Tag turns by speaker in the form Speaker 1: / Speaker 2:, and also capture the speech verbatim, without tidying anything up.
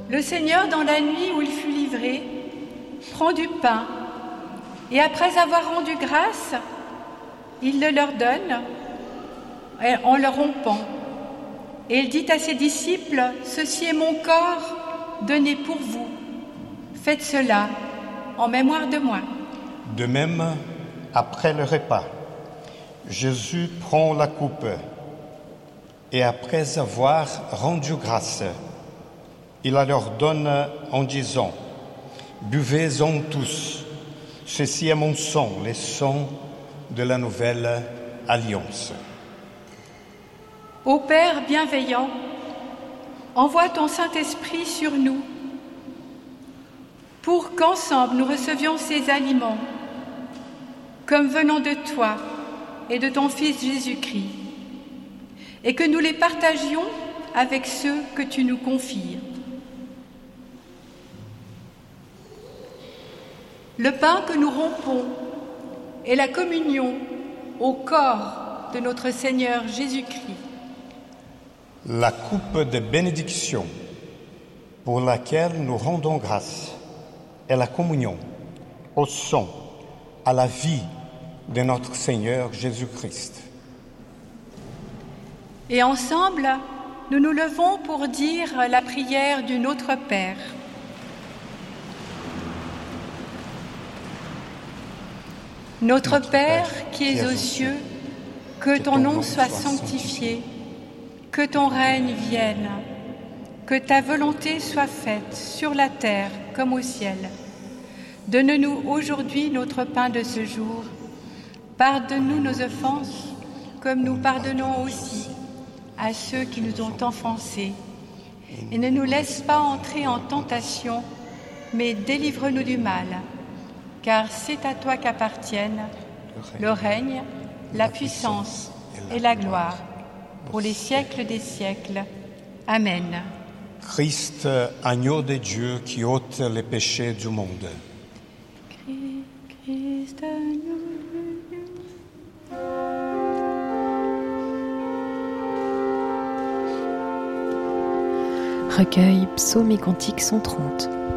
Speaker 1: Le Seigneur, dans la nuit où il fut livré, prend du pain et après avoir rendu grâce, il le leur donne en le rompant. Et il dit à ses disciples, « Ceci est mon corps donné pour vous. Faites cela en mémoire de moi. »
Speaker 2: De même, après le repas, Jésus prend la coupe et après avoir rendu grâce, il la leur donne en disant, « Buvez-en tous, ceci est mon sang, le sang de la nouvelle alliance. »
Speaker 1: Ô Père bienveillant, envoie ton Saint-Esprit sur nous pour qu'ensemble nous recevions ces aliments comme venant de toi et de ton Fils Jésus-Christ et que nous les partagions avec ceux que tu nous confies. Le pain que nous rompons est la communion au corps de notre Seigneur Jésus-Christ.
Speaker 2: La coupe de bénédiction pour laquelle nous rendons grâce est la communion au sang, à la vie de notre Seigneur Jésus-Christ.
Speaker 1: Et ensemble, nous nous levons pour dire la prière du Notre Père. Notre Père qui es aux cieux, que ton nom soit sanctifié, que ton règne vienne, que ta volonté soit faite sur la terre comme au ciel. Donne-nous aujourd'hui notre pain de ce jour. Pardonne-nous nos offenses, comme nous pardonnons aussi à ceux qui nous ont offensés. Et ne nous laisse pas entrer en tentation, mais délivre-nous du mal. Car c'est à toi qu'appartiennent le règne, la puissance et la gloire, pour les siècles des siècles. Amen.
Speaker 2: Christ, agneau de Dieu qui ôte les péchés du monde.
Speaker 1: Christ, agneau de Dieu.
Speaker 3: Recueil Psaumes et Cantiques cent trente.